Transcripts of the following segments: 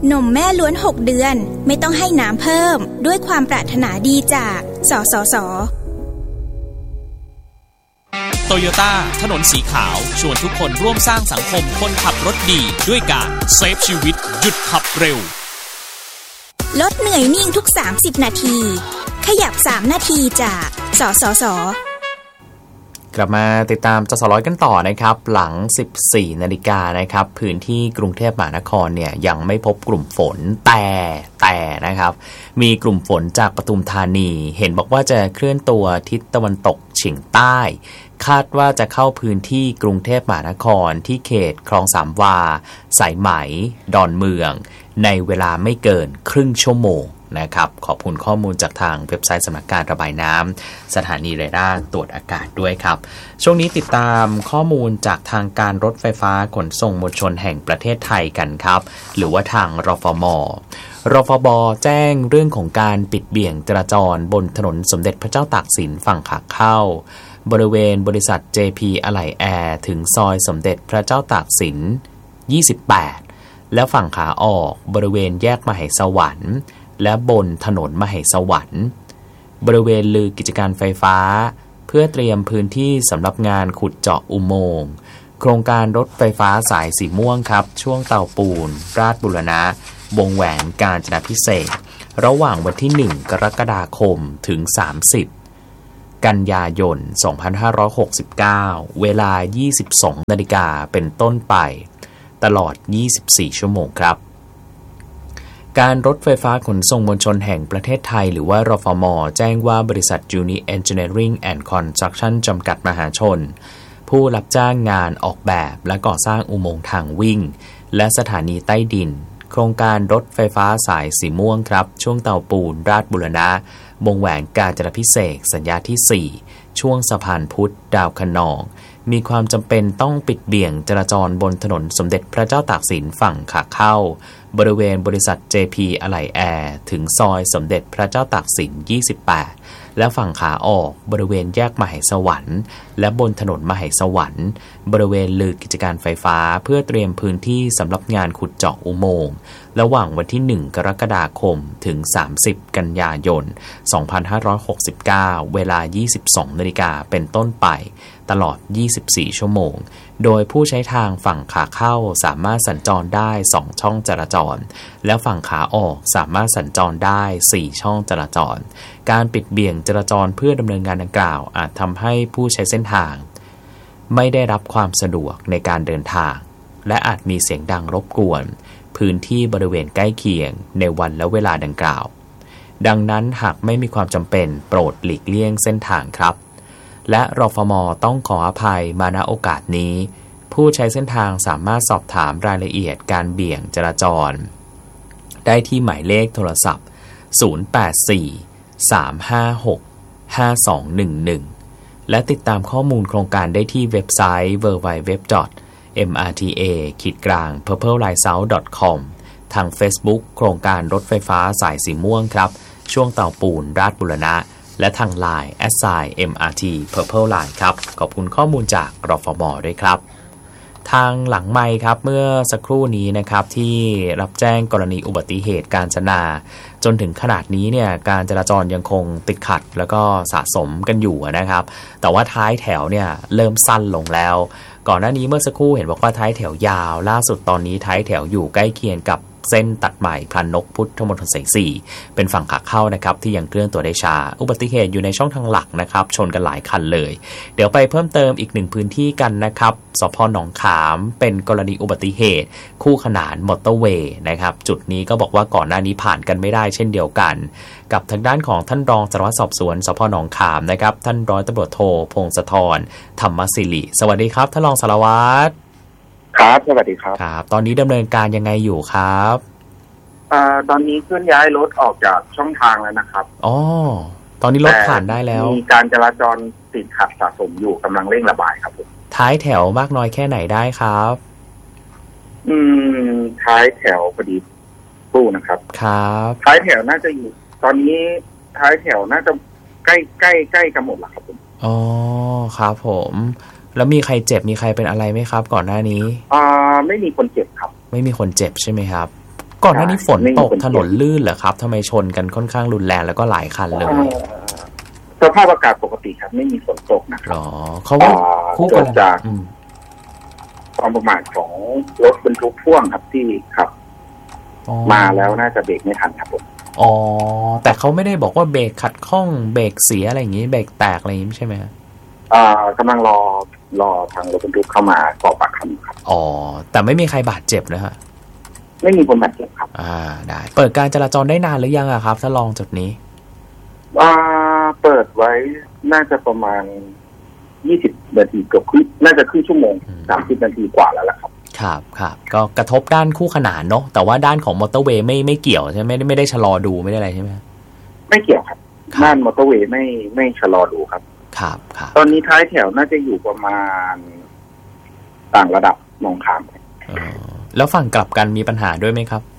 นมแม่ล้วน6เดือนไม่ต้องให้น้ำเพิ่มด้วยความปรารถนาดีจากสสส. โตโยต้าถนนสีขาวชวนทุกคนร่วมสร้างสังคมคนขับรถดีด้วยการเซฟชีวิตหยุดขับเร็วลดเหนื่อยนิ่งทุก30นาทีขยับ3นาทีจากสสส. กลับมาติดตามจสร้อยกันต่อนะครับหลัง 14 นาฬิกานะครับพื้นที่กรุงเทพมหานครเนี่ยยังไม่พบกลุ่มฝนแต่นะครับมีกลุ่มฝนจากปทุมธานีเห็นบอกว่าจะเคลื่อนตัวทิศตะวันตกเฉียงใต้คาดว่าจะเข้าพื้นที่กรุงเทพมหานครที่เขตคลองสามวาสายไหมดอนเมืองในเวลาไม่เกินครึ่งชั่วโมงนะครับขอบคุณข้อมูลจากทางเว็บไซต์สำนักการระบายน้ำสถานีเรดาร์ตรวจอากาศด้วยครับช่วงนี้ติดตามข้อมูลจากทางการรถไฟฟ้าขนส่งมวลชนแห่งประเทศไทยกันครับหรือว่าทางรฟม.รฟบ.แจ้งเรื่องของการปิดเบี่ยงจราจรบนถนนสมเด็จพระเจ้าตากสินฝั่งขาเข้าบริเวณบริษัท JP อะไหล่แอร์ถึงซอยสมเด็จพระเจ้าตากสิน28และฝั่งขาออกบริเวณแยกมเหสวรรค์และบนถนนมเหสวรรค์บริเวณลือกิจการไฟฟ้าเพื่อเตรียมพื้นที่สำหรับงานขุดเจาะอุโมงค์โครงการรถไฟฟ้าสายสีม่วงครับช่วงเตาปูนราชบุรณะวงแหวนกาญจนาภิเษกระหว่างวันที่1กรกฎาคมถึง30กันยายน2569เวลา 22 นาฬิกาเป็นต้นไปตลอด24ชั่วโมงครับการรถไฟฟ้าขนส่งมวลชนแห่งประเทศไทยหรือว่ารฟม.แจ้งว่าบริษัท Uni Engineering and Construction จำกัดมหาชนผู้รับจ้างงานออกแบบและก่อสร้างอุโมงค์ทางวิ่งและสถานีใต้ดินโครงการรถไฟฟ้าสายสีม่วงครับช่วงเตาปูนราชบุรณะวงแหวนกาญจนาภิเษกสัญญาที่4ช่วงสะพานพุทธดาวคะนองมีความจำเป็นต้องปิดเบี่ยงจราจรบนถนนสมเด็จพระเจ้าตากสินฝั่งขาเข้าบริเวณบริษัท JP อะไหล่แอร์ถึงซอยสมเด็จพระเจ้าตากสิน28และฝั่งขาออกบริเวณแยกมเหสวรรค์และบนถนนมเหสวรรค์บริเวณลือกิจการไฟฟ้าเพื่อเตรียมพื้นที่สำหรับงานขุดเจาะอุโมงค์ระหว่างวันที่1กรกฎาคมถึง30กันยายน2569เวลา 22 นาฬิกาเป็นต้นไปตลอด24ชั่วโมงโดยผู้ใช้ทางฝั่งขาเข้าสามารถสัญจรได้2ช่องจราจรและฝั่งขาออกสามารถสัญจรได้4ช่องจราจรการปิดเบี่ยงจราจรเพื่อดำเนินงานดังกล่าวอาจทำให้ผู้ใช้เส้นทางไม่ได้รับความสะดวกในการเดินทางและอาจมีเสียงดังรบกวนพื้นที่บริเวณใกล้เคียงในวันและเวลาดังกล่าวดังนั้นหากไม่มีความจำเป็นโปรดหลีกเลี่ยงเส้นทางครับและรฟม.ต้องขออภัยมาณโอกาสนี้ผู้ใช้เส้นทางสามารถสอบถามรายละเอียดการเบี่ยงจราจรได้ที่หมายเลขโทรศัพท์084-356-5211และติดตามข้อมูลโครงการได้ที่เว็บไซต์ www.mrta-purplelightsouth.com ทาง Facebook โครงการรถไฟฟ้าสายสีม่วงครับช่วงเตาปูนราชบุรณะและทาง LINE @MRT Purple Line ครับขอบคุณข้อมูลจากรฟม.ด้วยครับทางหลังไมค์ครับเมื่อสักครู่นี้นะครับที่รับแจ้งกรณีอุบัติเหตุกาญจนาจนถึงขนาดนี้เนี่ยการจราจรยังคงติดขัดแล้วก็สะสมกันอยู่นะครับแต่ว่าท้ายแถวเนี่ยเริ่มสั้นลงแล้วก่อนหน้านี้เมื่อสักครู่เห็นบอกว่าท้ายแถวยาวล่าสุดตอนนี้ท้ายแถวอยู่ใกล้เคียงกับเส้นตัดใหม่พลันนกพุทธมณฑลสาย4เป็นฝั่งขาเข้านะครับที่ยังเคลื่อนตัวได้ช้าอุบัติเหตุอยู่ในช่องทางหลักนะครับชนกันหลายคันเลยเดี๋ยวไปเพิ่มเติมอีก1พื้นที่กันนะครับสพ.หนองขามเป็นกรณีอุบัติเหตุคู่ขนานมอเตอร์เวย์นะครับจุดนี้ก็บอกว่าก่อนหน้านี้ผ่านกันไม่ได้เช่นเดียวกันกับทางด้านของท่านรองสารวัตรสอบสวนสพ.หนองขามนะครับท่านร้อยตำรวจโทพงศธรธรรมศิริสวัสดีครับท่านรองสารวัตรครับสวัสดีครับครับตอนนี้ดำเนินการยังไงอยู่ครับตอนนี้เคลื่อนย้ายรถออกจากช่องทางแล้วนะครับอ๋อตอนนี้รถผ่านได้แล้วมีการจราจรติดขัดสะสมอยู่กำลังเร่งระบายครับผมท้ายแถวมากน้อยแค่ไหนได้ครับท้ายแถวพอดีตู้นะครับครับท้ายแถวน่าจะอยู่ตอนนี้ท้ายแถวน่าจะใกล้กันหมดแล้วครับผมอ๋อครับผมแล้วมีใครเจ็บมีใครเป็นอะไรไหมครับก่อนหน้านี้ไม่มีคนเจ็บครับไม่มีคนเจ็บใช่ไหมครับก่อนหน้านี้ฝนตกถนนลื่นเหรอครับทำไมชนกันค่อนข้างรุนแรงแล้วก็หลายคันเลยสภาพอากาศปกติครับไม่มีฝนตกนะครับเขาว่าคู่กันจากความประมาทของรถบรรทุกพ่วงครับที่ขับมาแล้วน่าจะเบรกไม่ทันครับผมอ๋อแต่เขาไม่ได้บอกว่าเบรกขัดข้องเบรกเสียอะไรอย่างนี้เบรกแตกอะไรอย่างนี้ใช่ไหมกำลังรอทางรถบรรทุกเข้ามาสอบปากคำครับอ๋อแต่ไม่มีใครบาดเจ็บนะฮะไม่มีคนบาดเจ็บครับได้เปิดการจราจรได้นานหรือยังครับถ้าลองจุดนี้เปิดไว้น่าจะประมาณ20 นาทีเกือบน่าจะครึ่งชั่วโมง30 นาทีกว่าแล้วล่ะครับครับก็กระทบด้านคู่ขนานเนาะแต่ว่าด้านของมอเตอร์เวย์ไม่เกี่ยวใช่ไหมไม่ได้ชะลอดูไม่ได้อะไรใช่ไหมไม่เกี่ยวครับด้านมอเตอร์เวย์ไม่ชะลอดูครับตอนนี้ท้ายแถวน่าจะอยู่ประมาณต่างระดับหนองขามแล้วฝั่งกลับกันมีปัญหาด้วยไหมครับ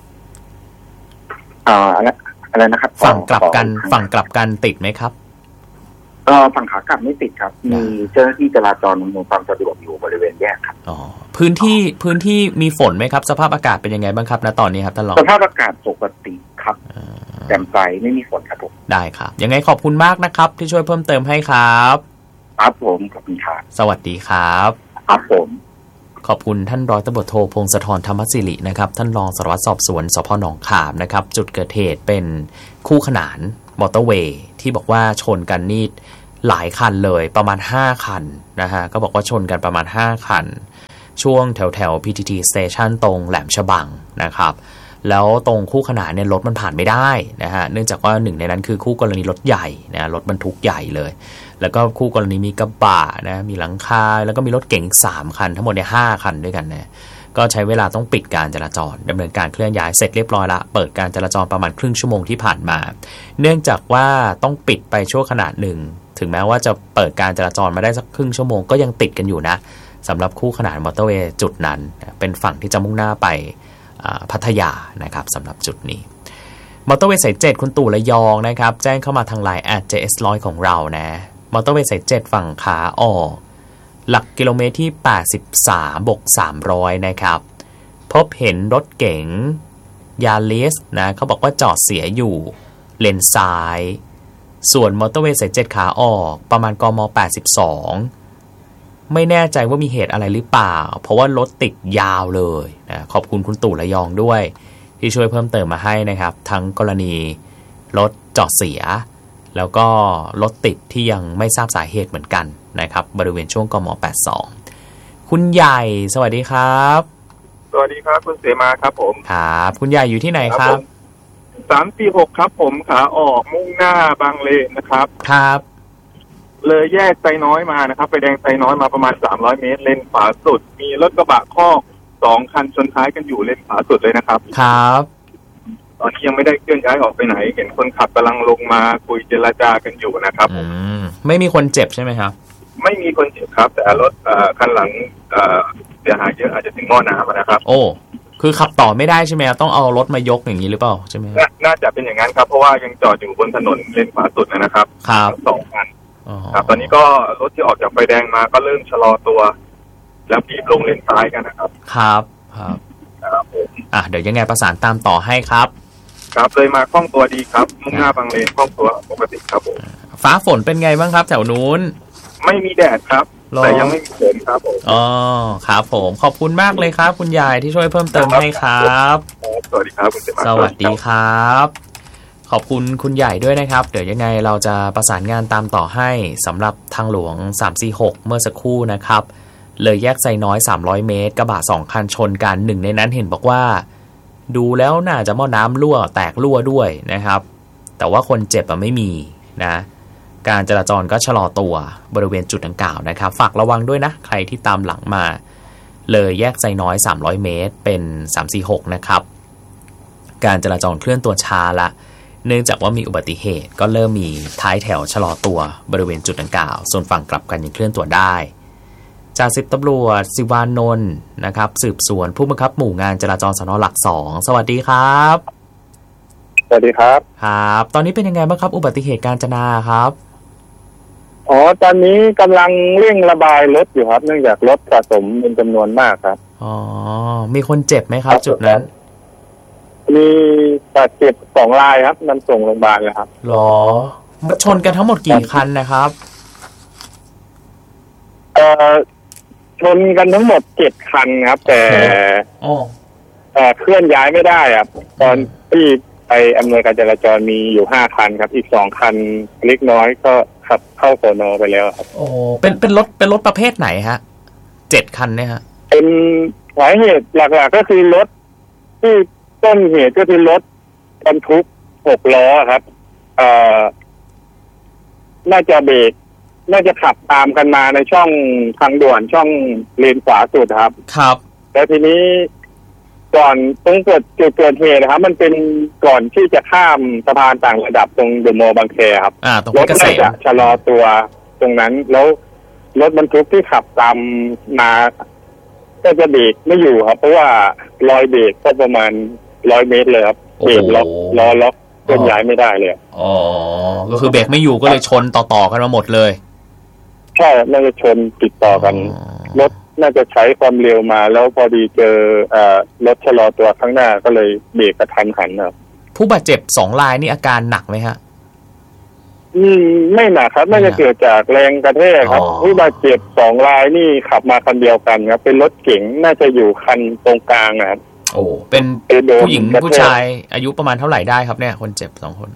อะไรนะครับฝั่งกลับกันติดไหมครับฝั่งขากลับไม่ติดครับมีเจ้าหน้าที่จราจรอำนวยความสะดวกอยู่บริเวณแยกครับพื้นที่มีฝนไหมครับสภาพอากาศเป็นยังไงบ้างครับณตอนนี้ครับท่านรองสภาพอากาศปกติครับแจ่มใสไม่มีฝนครับผมได้ครับยังไงขอบคุณมากนะครับที่ช่วยเพิ่มเติมให้ครับครับผมขอบคุณครับสวัสดีครับครับผมขอบคุณท่านร้อยตำรวจโทพงศธรธรรมศิรินะครับท่านรองสารวัตรสอบสวนสภ.หนองขามนะครับจุดเกิดเหตุเป็นคู่ขนานมอเตอร์เวย์ที่บอกว่าชนกันนี่หลายคันเลยประมาณ5คันนะฮะก็บอกว่าชนกันประมาณ5คันช่วงแถว PTT Station ตรงแหลมฉบังนะครับแล้วตรงคู่ขนานเนี่ยรถมันผ่านไม่ได้นะฮะเนื่องจากว่าหนึ่งในนั้นคือคู่กรณีรถใหญ่นะรถบรรทุกใหญ่เลยแล้วก็คู่กรณีมีกระบะนะมีหลังคาแล้วก็มีรถเก๋ง3คันทั้งหมดเนี่ย5คันด้วยกันนะก็ใช้เวลาต้องปิดการจราจรดำเนินการเคลื่อนย้ายเสร็จเรียบร้อยละเปิดการจราจรประมาณครึ่งชั่วโมงที่ผ่านมาเนื่องจากว่าต้องปิดไปชั่วขณะหนึ่งถึงแม้ว่าจะเปิดการจราจรมาได้สักครึ่งชั่วโมงก็ยังติดกันอยู่นะสำหรับคู่ขนานมอเตอร์เวย์จุดนั้นเป็นฝั่งที่จะมุ่งหน้าไปพัทยานะครับสำหรับจุดนี้มอเตอร์เวย์สาย7คุณตู่ระยองนะครับแจ้งเข้ามาทางไลน์ @JS100 ของเรานะมอเตอร์เวย์สาย7ฝั่งขาออกหลักกิโลเมตรที่83/300นะครับพบเห็นรถเก๋งยาริสนะเขาบอกว่าจอดเสียอยู่เลนซ้ายส่วนมอเตอร์เวย์สาย7ขาออกประมาณกม82ไม่แน่ใจว่ามีเหตุอะไรหรือเปล่าเพราะว่ารถติดยาวเลยนะขอบคุณคุณตู่ระยองด้วยที่ช่วยเพิ่มเติมมาให้นะครับทั้งกรณีรถจอดเสียแล้วก็รถติดที่ยังไม่ทราบสาเหตุเหมือนกันนะครับบริเวณช่วงกม82คุณใหญ่สวัสดีครับสวัสดีครับคุณเสมาครับผมครับคุณใหญ่อยู่ที่ไหนครับ 346ครับผมขาออกมุ่งหน้าบางเลนนะครับครับเลยแยกไซน้อยมานะครับไฟแดงไซน้อยมาประมาณ300เมตรเลนขวาสุดมีรถกระบะคอก2คันชนท้ายกันอยู่เลนขวาสุดเลยนะครับครับตอนนี้ยังไม่ได้เคลื่อนย้ายออกไปไหนเห็นคนขับกำลังลงมาคุยเจรจากันอยู่นะครับไม่มีคนเจ็บใช่ไหมครับไม่มีคนเจ็บครับแต่รถคันหลังเสียหายเยอะอาจจะถึงหม้อน้ำนะครับโอ้คือขับต่อไม่ได้ใช่ไหมต้องเอารถมายกอย่างนี้หรือเปล่าใช่ไหมน่าจะเป็นอย่างนั้นครับเพราะว่ายังจอดอยู่บนถนนเลนขวาสุดนะครับครับ 2คันครับตอนนี้ก็รถที่ออกจากไฟแดงมาก็เริ่มชะลอตัวแล้วบีบลงเลนซ้ายกันนะครับครับผมเดี๋ยวยังไงประสานตามต่อให้ครับครับเลยมาคล่องตัวดีครับมุ่งหน้าบางเลนคล่องตัวปกติครับผมฟ้าฝนเป็นไงบ้างครับแถวนู้นไม่มีแดดครับแต่ยังไม่มีฝนครับผมครับผมขอบคุณมากเลยครับคุณยายที่ช่วยเพิ่มเติมให้ครับสวัสดีครับคุณเสมาสวัสดีครับขอบคุณคุณใหญ่ด้วยนะครับเดี๋ยวยังไงเราจะประสานงานตามต่อให้สำหรับทางหลวง346เมื่อสักครู่นะครับเลยแยกไซน้อย300เมตรกระบะ2คันชนกันหนึ่งในนั้นเห็นบอกว่าดูแล้วน่าจะหม้อน้ำรั่วแตกรั่วด้วยนะครับแต่ว่าคนเจ็บไม่มีนะการจราจรก็ชะลอตัวบริเวณจุดดังกล่าวนะครับฝากระวังด้วยนะใครที่ตามหลังมาเลยแยกไซน้อย300เมตรเป็น346นะครับการจราจรเคลื่อนตัวช้าละเนื่องจากว่ามีอุบัติเหตุก็เริ่มมีท้ายแถวชะลอตัวบริเวณจุดดังกล่าวส่วนฝั่งกลับกันยังเคลื่อนตัวได้จ่าสิบตำรวจศิวานนท์นะครับสืบสวนผู้บังคับหมู่งานจราจรสน.หลัก2สวัสดีครับสวัสดีครับครับตอนนี้เป็นยังไงบ้างครับอุบัติเหตุกาญจนาครับตอนนี้กำลังเร่งระบายรถอยู่ครับเนื่องจากรถสะสมเป็นจำนวนมากครับมีคนเจ็บไหมครับจุดนั้นมีบาดเจ็บ2 รายครับนำส่งโรงพยาบาลเลยครับหรอชนกันทั้งหมดกี่คันนะครับชนกันทั้งหมด7 คันครับแต่เคลื่อนย้ายไม่ได้ครับตอนที่ไปอำนวยการจราจรมีอยู่5 คันครับอีก2 คันเล็กน้อยก็ขับเข้าสน.ไปแล้วครับโอ้เป็นรถประเภทไหนฮะ7 คันเนี่ยฮะเป็นสาเหตุหลักๆก็คือรถที่ต้นเหตุก็คือรถบรรทุก6 ล้อครับน่าจะเบรกน่าจะขับตามกันมาในช่องทางด่วนช่องเลนขวาสุดครับครับแล้วทีนี้ก่อนตรงจุดเกิดเหตุนะครับมันเป็นก่อนที่จะข้ามสะพานต่างระดับตรงเดอะมอลล์บางแคครับรถน่าจะชะลอตัวตรงนั้นแล้วรถบรรทุกที่ขับตามมาก็จะเบรกไม่อยู่ครับเพราะว่ารอยเบรกก็ประมาณ100 เมตรเลยครับเบรกล็อกล้อล็อกเคลื่อนย้ายไม่ได้เลยอ๋อก็คือเบรกไม่อยู่ก็เลยชนต่อๆกันมาหมดเลยใช่น่าจะชนติดต่อกันรถน่าจะใช้ความเร็วมาแล้วพอดีเจอรถชะลอตัวข้างหน้าก็เลยเบรกกระทันหันครับผู้บาดเจ็บ2 รายนี่อาการหนักไหมฮะไม่หนักครับน่าจะเกิดจากแรงกระแทกครับผู้บาดเจ็บ2 รายนี่ขับมาคันเดียวกันครับเป็นรถเก๋งน่าจะอยู่คันตรงกลางนะครับโอ้เป็นผู้หญิงผู้ชายอายุประมาณเท่าไหร่ได้ครับเนี่ยคนเจ็บ2 คน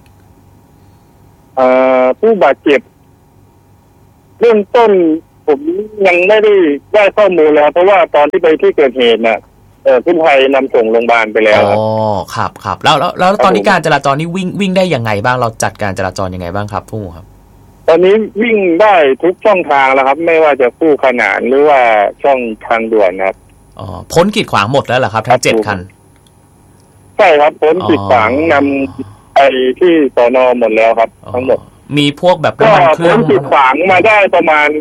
ผู้บาดเจ็บเริ่มต้นผมยังไม่ได้ข้อมูลแล้วเพราะว่าตอนที่ไปที่เกิดเหตุน่ะกู้ภัยนำส่งโรงพยาบาลไปแล้วอ๋อครับแล้วตอนนี้การจราจรนี่วิ่งได้ยังไงบ้างเราจัดการจราจรยังไงบ้างครับผู้ครับตอนนี้วิ่งได้ทุกช่องทางแล้วครับไม่ว่าจะคู่ขนานหรือว่าช่องทางด่วนครับอ๋อพ้นกีดขวางหมดแล้วเหรอครับทั้ง7 คันใช่ครับพ้นกีดขวางนำไปที่สน.หมดแล้วครับทั้งหมดมีพวกแบบน้ำมันเครื่องพ้นกีดขวางมาได้ประมาณ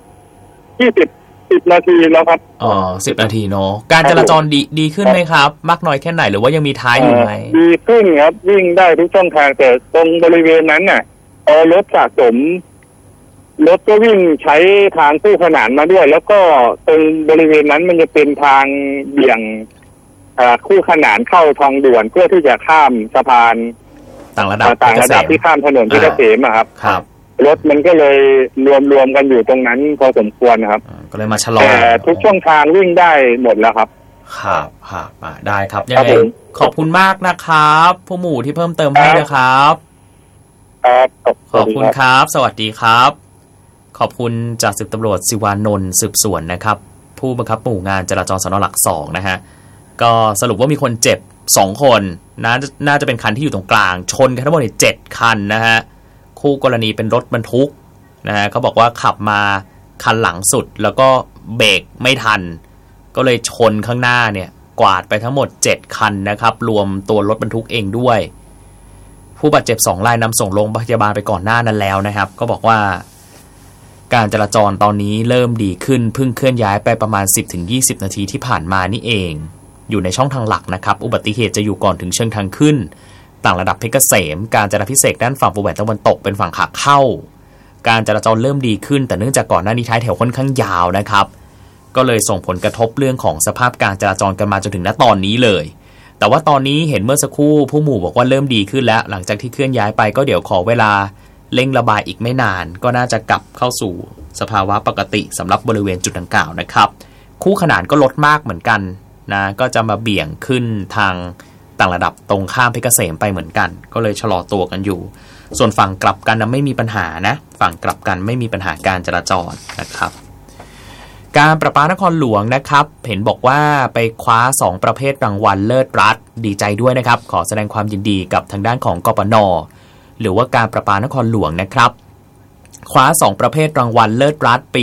10 นาทีแล้วครับ 10 นาทีเนาะการจราจรดีขึ้นไหมครับมากน้อยแค่ไหนหรือว่ายังมีท้ายอยู่ไหมดีขึ้นครับวิ่งได้ทุกช่องทางแต่ตรงบริเวณนั้นน่ะรถสะสมรถก็วิ่งใช้ทางคู่ขนานมาด้วยแล้วก็ตรงบริเวณนั้นมันจะเป็นทางเบี่ยงคู่ขนานเข้าทางด่วนเพื่อที่จะข้ามสะพานต่างระดับที่ข้ามถนนเพชรเกษมครับรถมันก็เลยรวมกันอยู่ตรงนั้นพอสมควรครับก็เลยมาชะลอแต่ทุกช่องทางวิ่งได้หมดแล้วครับครับได้ครับยังไงขอบคุณมากนะครับผู้หมู่ที่เพิ่มเติมให้นะครับขอบคุณครับสวัสดีครับขอบคุณจาก10 ตำรวจศิวานนท์สืบสวนนะครับผู้บังคับหมู่งานจราจรสน.หลัก2นะฮะก็สรุปว่ามีคนเจ็บ2 คนน่าจะเป็นคันที่อยู่ตรงกลางชนกันทั้งหมด7 คันนะฮะคู่กรณีเป็นรถบรรทุกนะฮะเขาบอกว่าขับมาคันหลังสุดแล้วก็เบรกไม่ทันก็เลยชนข้างหน้าเนี่ยกวาดไปทั้งหมด7 คันนะครับรวมตัวรถบรรทุกเองด้วยผู้บาดเจ็บ2 รายนำส่งโรงพยาบาลไปก่อนหน้านั้นแล้วนะครับก็บอกว่าการจราจรตอนนี้เริ่มดีขึ้นเพิ่งเคลื่อนย้ายไปประมาณ 10-20 นาทีที่ผ่านมานี่เองอยู่ในช่องทางหลักนะครับอุบัติเหตุจะอยู่ก่อนถึงเชิงทางขึ้นต่างระดับเพชรเกษมการจราพิเศษด้านฝั่งวงแหวนตะวันตกเป็นฝั่งขาเข้าการจราจรเริ่มดีขึ้นแต่เนื่องจากก่อนหน้านี้ท้ายแถวค่อนข้างยาวนะครับก็เลยส่งผลกระทบเรื่องของสภาพการจราจรกันมาจนถึงณตอนนี้เลยแต่ว่าตอนนี้เห็นเมื่อสักครู่ผู้หมู่บอกว่าเริ่มดีขึ้นแล้วหลังจากที่เคลื่อนย้ายไปก็เดี๋ยวขอเวลาเร่งระบายอีกไม่นานก็น่าจะกลับเข้าสู่สภาวะปกติสำหรับบริเวณจุดดังกล่าวนะครับคู่ขนานก็ลดมากเหมือนกันนะก็จะมาเบี่ยงขึ้นทางต่างระดับตรงข้ามเพชรเกษมไปเหมือนกันก็เลยชะลอตัวกันอยู่ส่วนฝั่งกลับกันไม่มีปัญหานะฝั่งกลับกันไม่มีปัญหาการจราจรนะครับการประปานครหลวงนะครับเห็นบอกว่าไปคว้า2 ประเภทรางวัลเลิศรัฐดีใจด้วยนะครับขอแสดงความยินดีกับทางด้านของกปน.หรือว่าการประปานครหลวงนะครับคว้า2 ประเภทรางวัลเลิศรัฐปี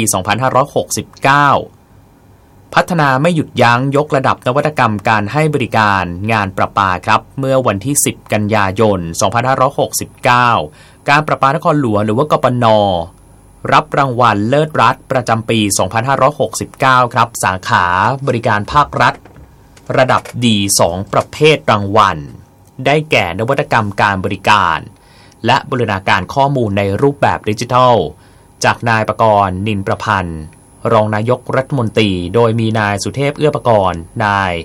2569พัฒนาไม่หยุดยั้งยกระดับนวัตกรรมการให้บริการงานประปาครับเมื่อวันที่10 กันยายน 2569การประปานครหลวงหรือว่ากปน.รับรางวัลเลิศรัฐประจำปี 2569ครับสาขาบริการภาครัฐระดับดี2 ประเภทรางวัลได้แก่นวัตกรรมการบริการและบูรณาการข้อมูลในรูปแบบดิจิทัลจากนายประกรณ์นินประพันธ์รองนายกรัฐมนตรีโดยมีนายสุเทพเอื้อประกรณ์นายป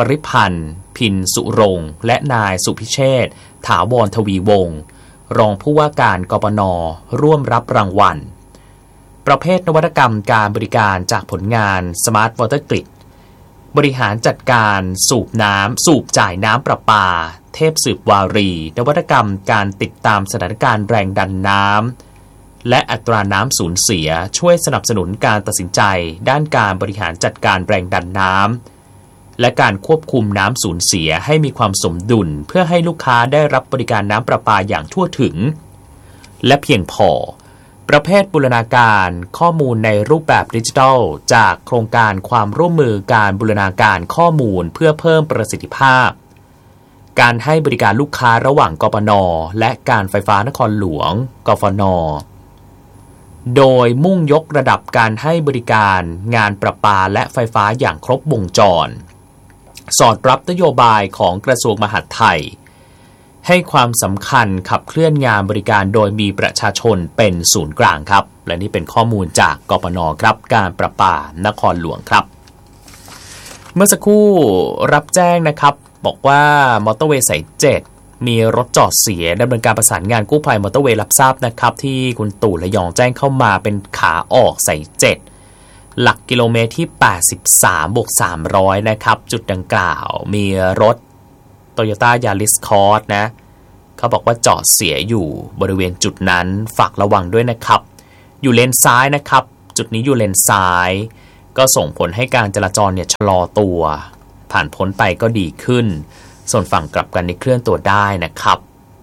ริพันธ์พินสุรงค์และนายสุพิเชษฐ์ถาวรทวีวงศ์รองผู้ว่าการกปน.ร่วมรับรางวัลประเภทนวัตกรรมการบริการจากผลงาน Smart Water Grid บริหารจัดการสูบจ่ายน้ำประปาเทพสืบวารีนวัตกรรมการติดตามสถานการณ์แรงดันน้ำและอัตราน้ำสูญเสียช่วยสนับสนุนการตัดสินใจด้านการบริหารจัดการแรงดันน้ำและการควบคุมน้ำสูญเสียให้มีความสมดุลเพื่อให้ลูกค้าได้รับบริการน้ำประปาอย่างทั่วถึงและเพียงพอประเภทบูรณาการข้อมูลในรูปแบบดิจิทัลจากโครงการความร่วมมือการบูรณาการข้อมูลเพื่อเพิ่มประสิทธิภาพการให้บริการลูกค้าระหว่างกปน.และการไฟฟ้านครหลวงกฟน.โดยมุ่งยกระดับการให้บริการงานประปาและไฟฟ้าอย่างครบวงจรสอดรับนโยบายของกระทรวงมหาดไทยให้ความสำคัญขับเคลื่อนงานบริการโดยมีประชาชนเป็นศูนย์กลางครับและนี่เป็นข้อมูลจากกปน.ครับการประปานครหลวงครับเมื่อสักครู่รับแจ้งนะครับบอกว่ามอเตอร์เวย์สาย7มีรถจอดเสียดำเนินการประสานงานกู้ภัยมอเตอร์เวย์รับทราบนะครับที่คุณตู่ระยองแจ้งเข้ามาเป็นขาออกสาย7หลักกิโลเมตรที่83+300นะครับจุดดังกล่าวมีรถ Toyota Yaris Cross นะเขาบอกว่าจอดเสียอยู่บริเวณจุดนั้นฝากระวังด้วยนะครับอยู่เลนซ้ายนะครับจุดนี้อยู่เลนซ้ายก็ส่งผลให้การจราจรเนี่ยชะลอตัวผ่านพ้นไปก็ดีขึ้นส่วนฝั่งกลับกันนี่เคลื่อนตัวได้นะครับ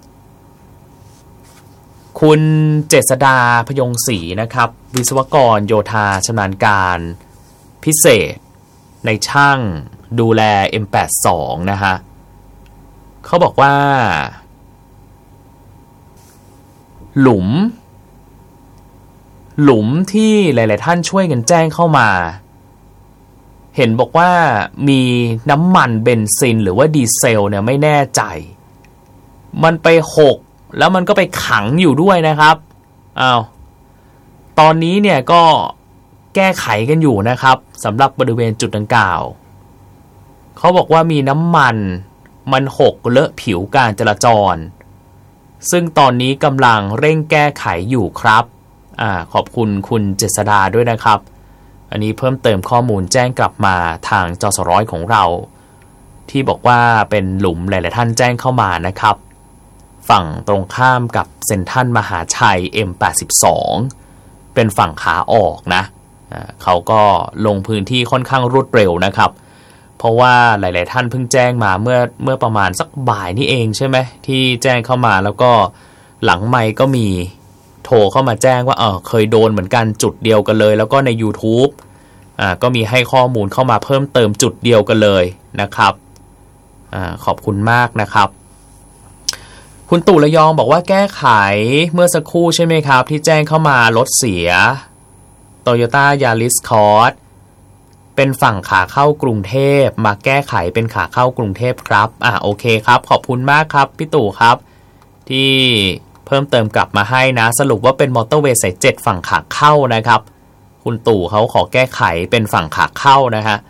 คุณเจษดาพยงศรีนะครับวิศวกรโยธาชำนาญการพิเศษในช่างดูแล M82 นะฮะเขาบอกว่าหลุมที่หลายๆท่านช่วยกันแจ้งเข้ามาเห็นบอกว่ามีน้ำมันเบนซินหรือว่าดีเซลเนี่ยไม่แน่ใจมันไปหกแล้วมันก็ไปขังอยู่ด้วยนะครับตอนนี้เนี่ยก็แก้ไขกันอยู่นะครับสำหรับบริเวณจุดดังกล่าวเขาบอกว่ามีน้ำมันหกเลอะผิวการจราจรซึ่งตอนนี้กำลังเร่งแก้ไขอยู่ครับขอบคุณคุณเจษดาด้วยนะครับอันนี้เพิ่มเติมข้อมูลแจ้งกลับมาทางจสร้อยของเราที่บอกว่าเป็นหลุมหลายๆท่านแจ้งเข้ามานะครับฝั่งตรงข้ามกับเซ็นทรัลมหาชัย M82 เป็นฝั่งขาออกนะเขาก็ลงพื้นที่ค่อนข้างรวดเร็วนะครับเพราะว่าหลายๆท่านเพิ่งแจ้งมาเมื่อประมาณสักบ่ายนี่เองใช่ไหมที่แจ้งเข้ามาแล้วก็หลังไมค์ก็มีโทรเข้ามาแจ้งว่าเคยโดนเหมือนกันจุดเดียวกันเลยแล้วก็ใน YouTube ก็มีให้ข้อมูลเข้ามาเพิ่มเติมจุดเดียวกันเลยนะครับขอบคุณมากนะครับคุณตู่ระยองบอกว่าแก้ไขเมื่อสักครู่ใช่ไหมครับที่แจ้งเข้ามารถเสีย Toyota Yaris Cross เป็นฝั่งขาเข้ากรุงเทพมาแก้ไขเป็นขาเข้ากรุงเทพครับโอเคครับขอบคุณมากครับพี่ตู่ครับที่เพิ่มเติมกลับมาให้นะสรุปว่าเป็นมอเตอร์เวย์สาย7ฝั่งขาเข้านะครับคุณตู่เขาขอแก้ไขเป็นฝั่งขาเข้านะฮะ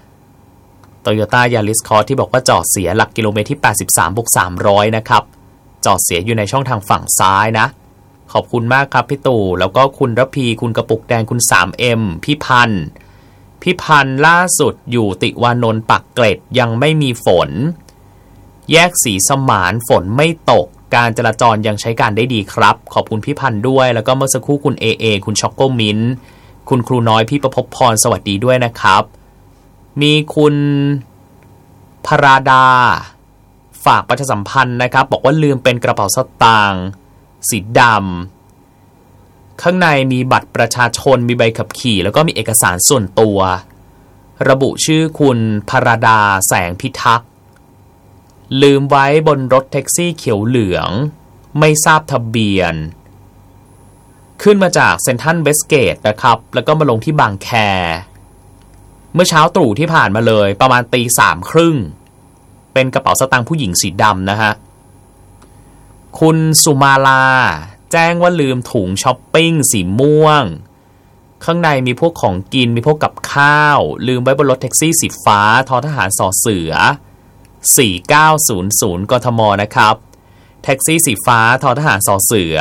Toyota Yaris Cross ที่บอกว่าจอดเสียหลักกิโลเมตรที่83+300นะครับจอดเสียอยู่ในช่องทางฝั่งซ้ายนะขอบคุณมากครับพี่ตู่แล้วก็คุณระพีคุณกระปุกแดงคุณ 3M พี่พันธ์ล่าสุดอยู่ติวานนท์ปักเกร็ดยังไม่มีฝนแยกศรีสมานฝนไม่ตกการจราจรยังใช้การได้ดีครับขอบคุณพี่พันธ์ด้วยแล้วก็เมื่อสักครู่คุณ AA คุณช็อกโกมิ้นคุณครูน้อยพี่ประภพพรสวัสดีด้วยนะครับมีคุณพราดาฝากประชาสัมพันธ์นะครับบอกว่าลืมเป็นกระเป๋าสตางค์สีดำข้างในมีบัตรประชาชนมีใบขับขี่แล้วก็มีเอกสารส่วนตัวระบุชื่อคุณพราดาแสงพิทักษ์ลืมไว้บนรถแท็กซี่เขียวเหลืองไม่ทราบทะเบียนขึ้นมาจากเซ็นทรัลเวสเกตนะครับแล้วก็มาลงที่บางแคเมื่อเช้าตรู่ที่ผ่านมาเลยประมาณ 3:30 น.เป็นกระเป๋าสตางค์ผู้หญิงสีดำนะฮะคุณสุมาลาแจ้งว่าลืมถุงช้อปปิ้งสีม่วงข้างในมีพวกของกินมีพวกกับข้าวลืมไว้บนรถแท็กซี่สีฟ้าททหารสอเสือ 4900 กทมนะครับแท็กซี่สีฟ้าททหารสเสือ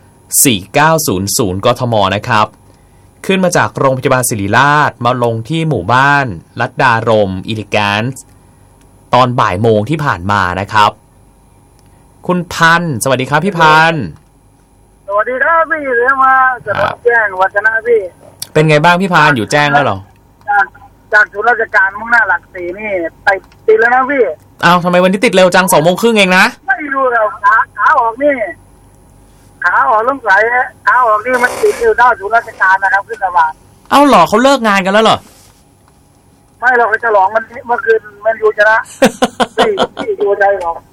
4900 กทมนะครับขึ้นมาจากโรงพยาบาลศิริราชมาลงที่หมู่บ้านลัดดารมอิลิแกนซ์ตอนบ่ายโมงที่ผ่านมานะครับคุณพันธ์สวัสดีครับพี่พันธ์สวัสดีครับพี่เรียกมาจากแจ้งวัฒนะพี่เป็นไงบ้างพี่พันธ์อยู่แจ้งแล้วเหรอจากศูนย์ราชการมุ่งหน้าหลักสี่นี่ไปติดแล้วนะพี่อ้าวทำไมวันนี้ติดเร็วจัง2:30เองนะไม่รู้แล้วขาออกนี่ขาออกลงไหลขาออกนี่มันติดอยู่หน้าศูนย์ราชการนะครับขึ้นสะพานเอ้าเหรอเขาเลิกงานกันแล้วเหรอไม่เราไปฉลองมันเมื่อคืนมันอยู่ชนะพี่อยู่ใจหรอ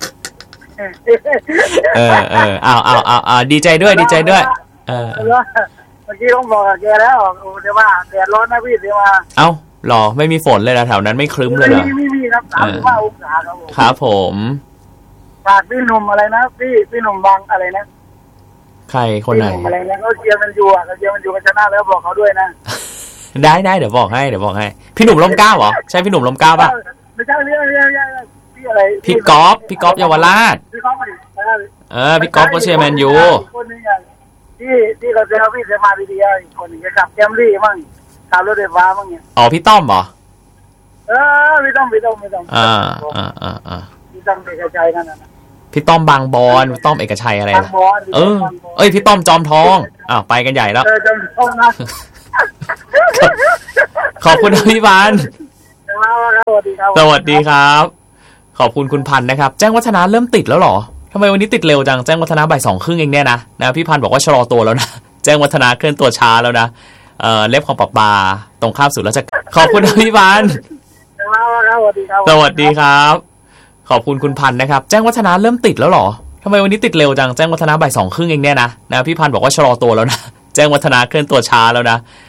เอาดีใจด้วยดีใจด้วยเมื่อกี้ต้องบอกแกแล้วเดี๋ยวว่าแดดร้อนนะพี่เดี๋ยวว่าเอ้าหรอไม่มีฝนเลยนะแถวนั้นไม่ครึ้มเลยเหรอไม่มีครับ35 องศาครับผมครับผมฝากพี่หนุ่มอะไรนะพี่หนุ่มบางอะไรนะใครคนไหนอะไรนะเขาเชียร์มันอยู่อ่ะเขาเชียร์มันอยู่กันชนะแล้วบอกเขาด้วยนะได้เดี๋ยวบอกให้พี่หนุ่มร่มเกล้าเหรอใช่พี่หนุ่มร่มเกล้าป่ะไม่ใช่พี่อะไรพี่ก๊อฟเยาวราชพี่ก๊อฟพี่ก๊อฟก็เชียร์แมนยูคนนึงอ่ะที่เราเจอพี่เสมาดีๆอีกคนนึงจะขับแคมรี่มั่งขับรถไฟฟ้ามั่งเนี่ยอ๋อพี่ต้อมเหรอพี่ต้อมพี่ต้อมพี่ต้อมเอกชัยนั่นน่ะพี่ต้อมบางบอนต้อมเอกชัยอะไรนะพี่ต้อมจอมทองไปกันใหญ่แล้วจอมทองนะขอบคุณพี่พันธ์สวัสดีครับขอบคุณคุณพันธ์นะครับแจ้งวัฒนะเริ่มติดแล้วหรอทำไมวันนี้ติดเร็วจังแจ้งวัฒนะบ่าย 2:30เองเนี่ยนะพี่พันธ์บอกว่าชะลอตัวแล้วนะแจ้งวัฒนะเคลื่อนตัวช้าแล้วนะเล็บของปะปาตรงข้ามศูนย์ราชการขอบคุณพี่พันธ์สวัสดีครับขอบคุณคุณพันธ์นะครับแจ้งวัฒนะเริ่มติดแล้วหรอทำไมวันนี้ติดเร็วจังแจ้งวัฒนะบ่าย 2:30เองเนี่ยนะพี่พันธ์บอกว่าชะลอตัวแล้วนะแจ้งวัฒนะเคลื่อนตัวช้าแล้วนะ